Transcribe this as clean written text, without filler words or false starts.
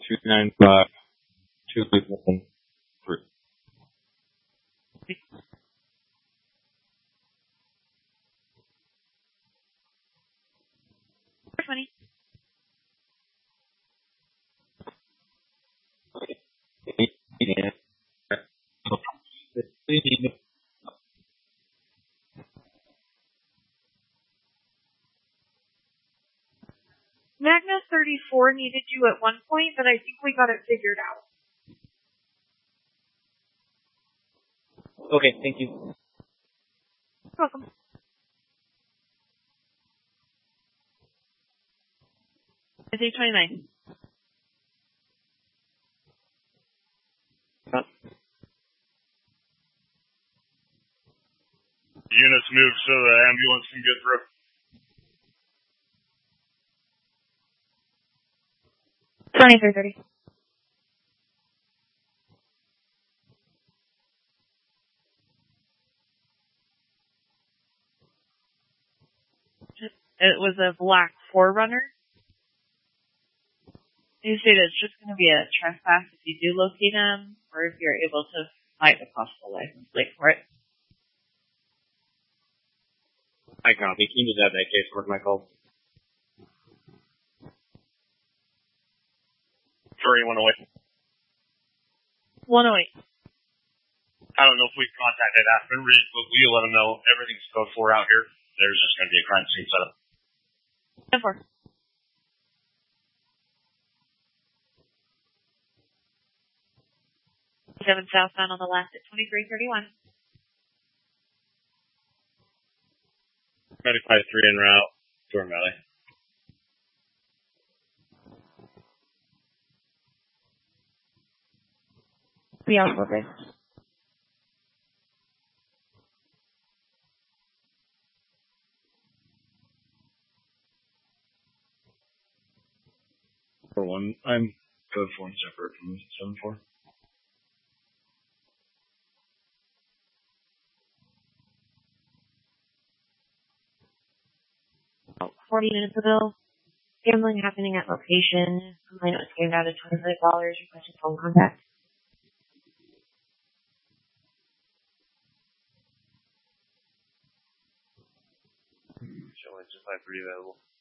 295 213. 20. Magna 34 needed you at one point, but I think we got it figured out. Okay, thank you. You're welcome. It's 829. Units move so the ambulance can get through. $23.30. It was a black 4Runner. You said it's just going to be a trespass if you do locate them, or if you're able to fight a possible license plate for it. I copy. Can you just add that case work my call? 3108. 108. I don't know if we've contacted Aspen Ridge, but we'll let them know everything's code 4 out here. There's just going to be a crime scene set up. 10-4. Southbound on the left at 2331. 95-3 en route, Jordan Valley. Be out for this. I'm code 4 and separate from 7-4. About 40 minutes ago, gambling happening at location. Complaint was scammed out of $25, requesting phone contact. Showing just 53 available.